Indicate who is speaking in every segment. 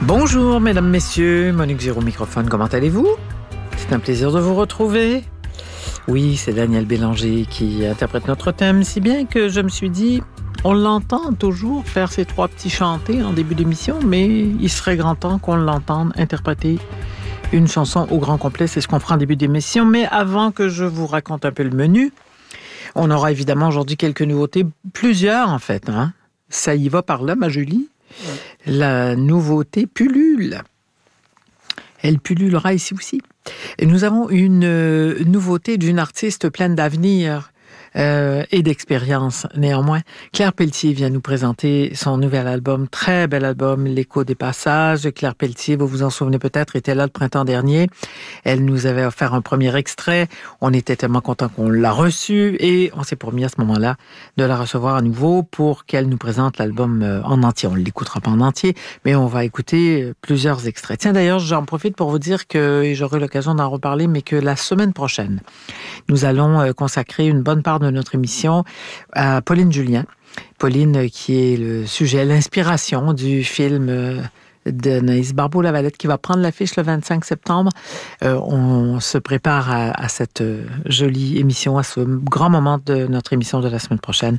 Speaker 1: Bonjour, mesdames, messieurs, Monique Giraud au microphone, comment allez-vous? C'est un plaisir de vous retrouver. Oui, c'est Daniel Bélanger qui interprète notre thème, si bien que je me suis dit, on l'entend toujours faire ces trois petits chantés en début d'émission, mais il serait grand temps qu'on l'entende interpréter une chanson au grand complet, c'est ce qu'on fera en début d'émission. Mais avant que je vous raconte un peu le menu, on aura évidemment aujourd'hui quelques nouveautés, plusieurs en fait. Ça y va par là, ma Julie. La nouveauté pullule. Elle pullulera ici aussi. Et nous avons une nouveauté d'une artiste pleine d'avenir et d'expérience néanmoins. Claire Pelletier vient nous présenter son nouvel album, très bel album, L'écho des passages. Claire Pelletier, vous vous en souvenez peut-être, était là le printemps dernier. Elle nous avait offert un premier extrait. On était tellement contents qu'on l'a reçu et on s'est promis à ce moment-là de la recevoir à nouveau pour qu'elle nous présente l'album en entier. On ne l'écoutera pas en entier, mais on va écouter plusieurs extraits. Tiens, d'ailleurs, j'en profite pour vous dire que, et j'aurai l'occasion d'en reparler, mais que la semaine prochaine, nous allons consacrer une bonne part de notre émission à Pauline Julien. Pauline qui est le sujet, l'inspiration du film d'Anaïs Barbeau-Lavalette qui va prendre l'affiche le 25 septembre. On se prépare à cette jolie émission, à ce grand moment de notre émission de la semaine prochaine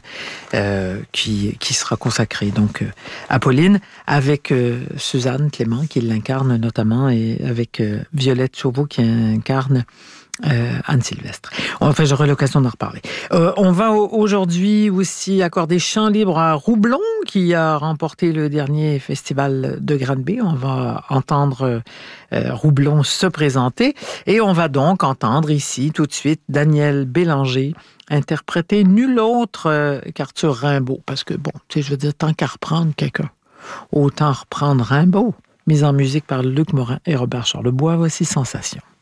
Speaker 1: qui sera consacrée donc à Pauline avec Suzanne Clément qui l'incarne notamment et avec Violette Chauveau qui incarne Anne Sylvestre. Enfin, j'aurai l'occasion d'en reparler. On va aujourd'hui aussi accorder chant libre à Roublon, qui a remporté le dernier festival de Granby. On va entendre Roublon se présenter. Et on va donc entendre ici, tout de suite, Daniel Bélanger interpréter nul autre qu'Arthur Rimbaud. Parce que, bon, tu sais, je veux dire, tant qu'à reprendre quelqu'un, autant reprendre Rimbaud. Mise en musique par Luc Morin et Robert Charlebois. Voici Sensation.